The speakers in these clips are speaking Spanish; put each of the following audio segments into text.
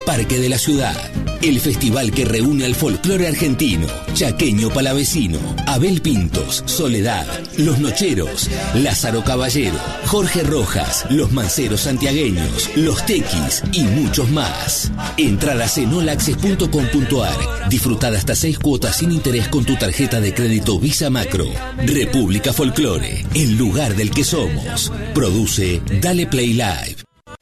Parque de la Ciudad. El festival que reúne al folclore argentino, chaqueño palavecino, Abel Pintos, Soledad, Los Nocheros, Lázaro Caballero, Jorge Rojas, Los Manceros Santiagueños, Los Tequis y muchos más. Entradas en olaccess.com.ar. Disfruta de hasta 6 cuotas sin interés con tu tarjeta de crédito Visa Macro. República Folclore, el lugar del que somos. Produce Dale Play Live.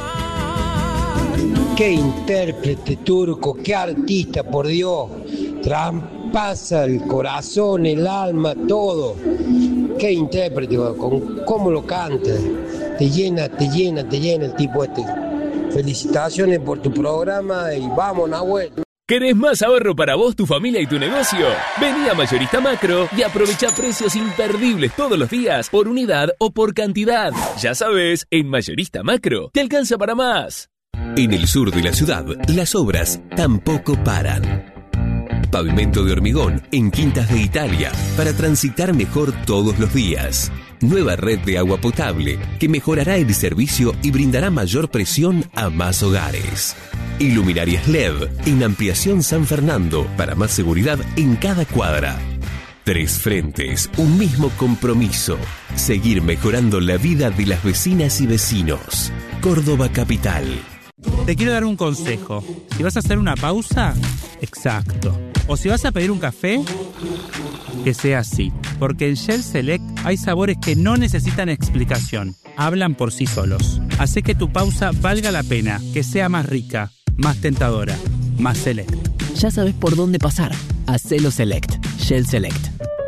Qué intérprete turco, qué artista, por Dios. Traspasa el corazón, el alma, todo. Qué intérprete, cómo lo canta. Te llena el tipo este. Felicitaciones por tu programa y vamos, Nahuel. ¿Querés más ahorro para vos, tu familia y tu negocio? Vení a Mayorista Macro y aprovecha precios imperdibles todos los días por unidad o por cantidad. Ya sabes, en Mayorista Macro te alcanza para más. En el sur de la ciudad, las obras tampoco paran. Pavimento de hormigón en Quintas de Italia para transitar mejor todos los días. Nueva red de agua potable que mejorará el servicio y brindará mayor presión a más hogares. Iluminarias LED en Ampliación San Fernando para más seguridad en cada cuadra. 3 frentes, un mismo compromiso. Seguir mejorando la vida de las vecinas y vecinos. Córdoba Capital. Te quiero dar un consejo. Si vas a hacer una pausa, exacto. O si vas a pedir un café, que sea así. Porque en Shell Select hay sabores que no necesitan explicación. Hablan por sí solos. Hace que tu pausa valga la pena, que sea más rica, más tentadora, más select. Ya sabes por dónde pasar. Hacelo Select. Shell Select.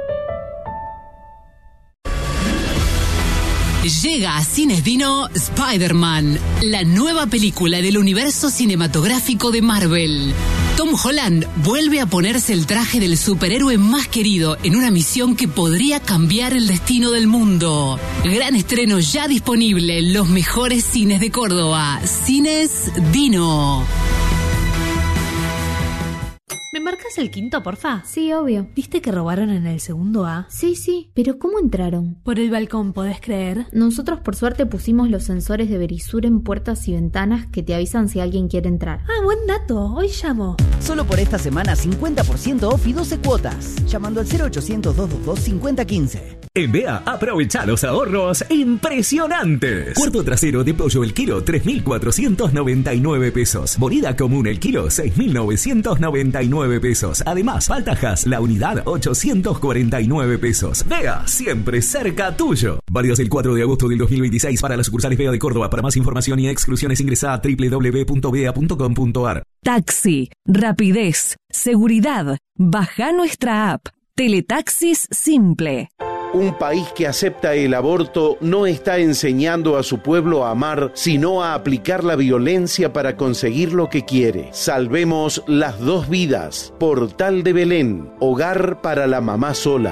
Llega a Cines Dino Spider-Man, la nueva película del universo cinematográfico de Marvel. Tom Holland vuelve a ponerse el traje del superhéroe más querido en una misión que podría cambiar el destino del mundo. Gran estreno ya disponible en los mejores cines de Córdoba. Cines Dino. ¿Me marcas el quinto, porfa? Sí, obvio. ¿Viste que robaron en el segundo A? Sí, pero ¿cómo entraron? Por el balcón, ¿podés creer? Nosotros por suerte pusimos los sensores de Verisur en puertas y ventanas que te avisan si alguien quiere entrar. Ah, buen dato. Hoy llamo. Solo por esta semana 50% off y 12 cuotas. Llamando al 0800-222-5015. En BEA, aprovecha los ahorros impresionantes. Cuarto trasero de pollo el kilo, 3.499 pesos. Bonita común el kilo, 6.999 pesos. Además, faltajas la unidad, 849 pesos. BEA, siempre cerca tuyo. Válidas el 4 de agosto del 2026 para las sucursales BEA de Córdoba. Para más información y exclusiones ingresa a www.bea.com.ar. Taxi, rapidez, seguridad. Baja nuestra app. Teletaxis Simple. Un país que acepta el aborto no está enseñando a su pueblo a amar, sino a aplicar la violencia para conseguir lo que quiere. Salvemos las 2 vidas. Portal de Belén, hogar para la mamá sola.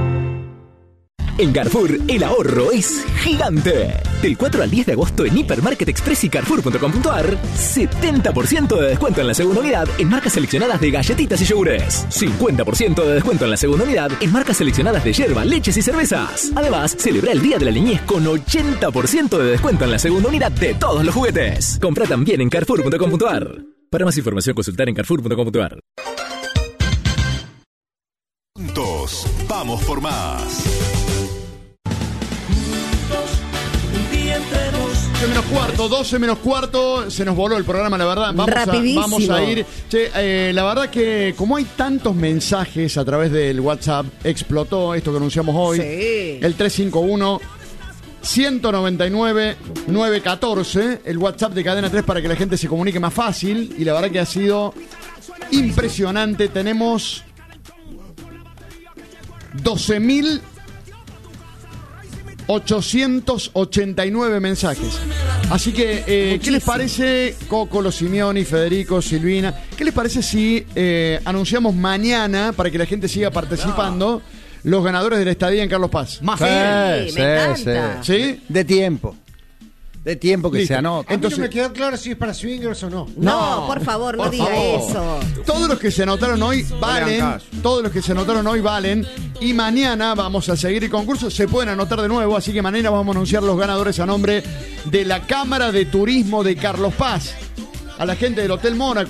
En Carrefour, el ahorro es gigante. Del 4 al 10 de agosto en Hipermarket Express y Carrefour.com.ar, 70% de descuento en la segunda unidad en marcas seleccionadas de galletitas y yogures. 50% de descuento en la segunda unidad en marcas seleccionadas de yerba, leches y cervezas. Además, celebra el Día de la Niñez con 80% de descuento en la segunda unidad de todos los juguetes. Compra también en Carrefour.com.ar. Para más información, consultar en Carrefour.com.ar. Juntos, vamos por más. 12 menos cuarto, se nos voló el programa, la verdad. Vamos a ir. Che, la verdad que como hay tantos mensajes a través del WhatsApp, explotó esto que anunciamos hoy. Sí. El 351-199-914, el WhatsApp de Cadena 3 para que la gente se comunique más fácil. Y la verdad que ha sido impresionante. Tenemos 12.889 mensajes. Así que, ¿qué les parece, Coco, los Simeoni, Federico, Silvina? ¿Qué les parece si anunciamos mañana, para que la gente siga participando, los ganadores de la estadía en Carlos Paz? Más bien, me encanta. ¿Sí? De tiempo que Listo. se anota. Entonces, no me quedó claro si es para swingers o no. No, por favor, no diga eso. Todos los que se anotaron hoy valen. Todos los que se anotaron hoy valen. Y mañana vamos a seguir el concurso. Se pueden anotar de nuevo. Así que mañana vamos a anunciar los ganadores a nombre de la Cámara de Turismo de Carlos Paz. A la gente del Hotel Mónaco.